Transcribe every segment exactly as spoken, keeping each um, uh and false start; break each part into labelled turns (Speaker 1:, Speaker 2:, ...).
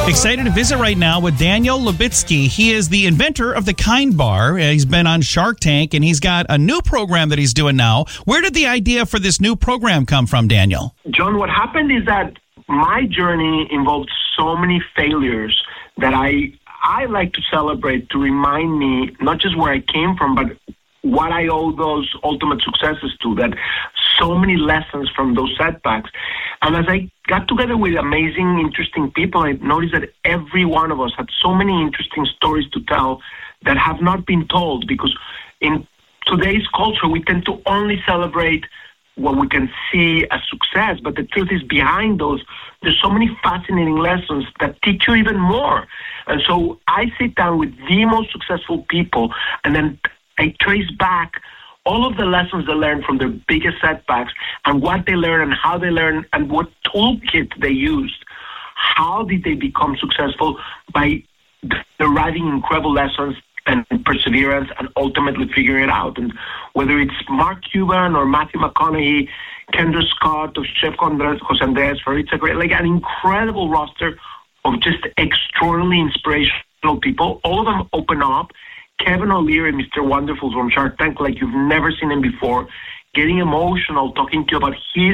Speaker 1: Excited to visit right now with Daniel Lubetzky. He is the inventor of the Kind Bar. He's been on Shark Tank, and he's got a new program that he's doing now. Where did the idea for this new program come from, Daniel?
Speaker 2: John, what happened is that my journey involved so many failures that I I like to celebrate to remind me not just where I came from, but what I owe those ultimate successes to, that so many lessons from those setbacks. And as I got together with amazing, interesting people, I noticed that every one of us had so many interesting stories to tell that have not been told, because in today's culture, we tend to only celebrate what we can see as success, but the truth is behind those, there's so many fascinating lessons that teach you even more. And so I sit down with the most successful people, and then I trace back all of the lessons they learned from their biggest setbacks and what they learned and how they learned and what toolkit they used. How did they become successful? By deriving incredible lessons and perseverance and ultimately figuring it out. And whether it's Mark Cuban or Matthew McConaughey, Kendra Scott or Chef Jose Andres Faritza, great, like an incredible roster of just extraordinarily inspirational people. All of them open up. Kevin O'Leary, Mister Wonderful from Shark Tank, like you've never seen him before, getting emotional, talking to you about his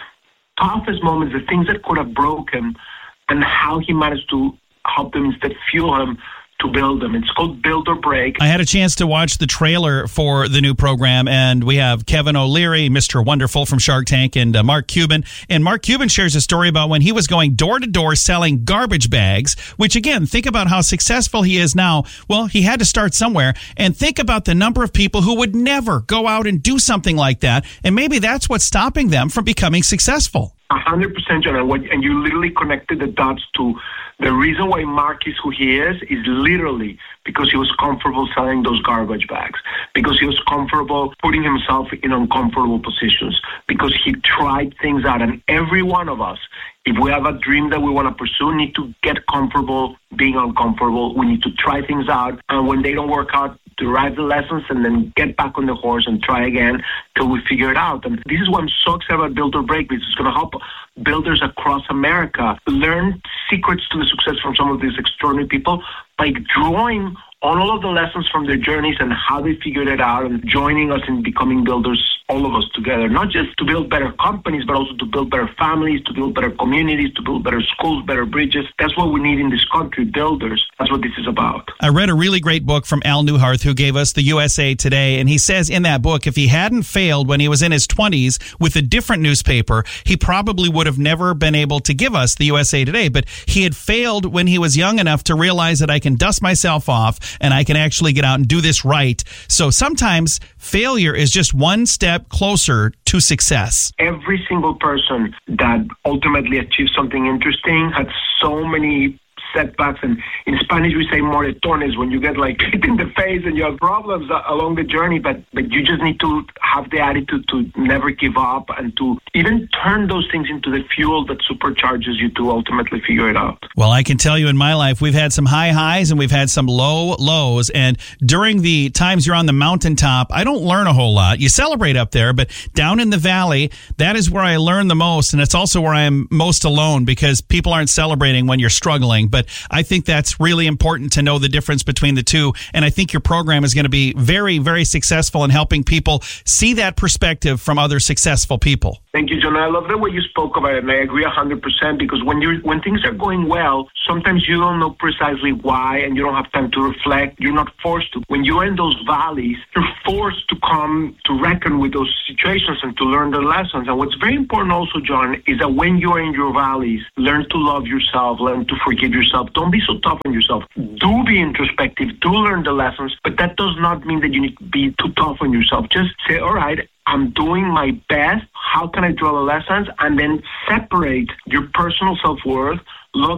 Speaker 2: toughest moments, the things that could have broke him, and how he managed to help them instead fuel him to build them. It's called Build or Break.
Speaker 1: I had a chance to watch the trailer for the new program, and we have Kevin O'Leary, Mister Wonderful from Shark Tank, and uh, Mark Cuban. And Mark Cuban shares a story about when he was going door to door selling garbage bags, which again, think about how successful he is now. Well, he had to start somewhere, and think about the number of people who would never go out and do something like that. And maybe that's what's stopping them from becoming successful.
Speaker 2: A hundred percent, John. And, what, and you literally connected the dots to the reason why Mark is who he is, is literally because he was comfortable selling those garbage bags, because he was comfortable putting himself in uncomfortable positions, because he tried things out. And every one of us, if we have a dream that we want to pursue, need to get comfortable being uncomfortable. We need to try things out. And when they don't work out, derive the lessons and then get back on the horse and try again till we figure it out. And this is why I'm so excited about Build or Break, because it's going to help builders across America learn secrets to the success from some of these extraordinary people by drawing on all of the lessons from their journeys and how they figured it out, and joining us in becoming builders, all of us together, not just to build better companies, but also to build better families, to build better communities, to build better schools, better bridges. That's what we need in this country, builders. That's what this is about.
Speaker 1: I read a really great book from Al Newharth, who gave us the U S A Today, and he says in that book, if he hadn't failed when he was in his twenties with a different newspaper, he probably would have never been able to give us the U S A Today. But he had failed when he was young enough to realize that I can dust myself off and I can actually get out and do this right. So sometimes failure is just one step closer to success.
Speaker 2: Every single person that ultimately achieved something interesting had so many setbacks, and in Spanish we say moretones, when you get like hit in the face and you have problems along the journey, but, but you just need to have the attitude to never give up and to even turn those things into the fuel that supercharges you to ultimately figure it out.
Speaker 1: Well, I can tell you in my life, we've had some high highs and we've had some low lows, and during the times you're on the mountaintop, I don't learn a whole lot. You celebrate up there, but down in the valley, that is where I learn the most, and it's also where I am most alone, because people aren't celebrating when you're struggling. But I think that's really important to know the difference between the two. And I think your program is going to be very, very successful in helping people see that perspective from other successful people.
Speaker 2: Thank you, John. I love the way you spoke about it, and I agree one hundred percent, because when you when things are going well, sometimes you don't know precisely why, and you don't have time to reflect. You're not forced to. When you're in those valleys, you're forced to come to reckon with those situations and to learn the lessons. And what's very important also, John, is that when you're in your valleys, learn to love yourself, learn to forgive yourself. Don't be so tough on yourself. Do be introspective. Do learn the lessons, but that does not mean that you need to be too tough on yourself. Just say, all right, I'm doing my best. How can I draw the lessons? And then separate your personal self-worth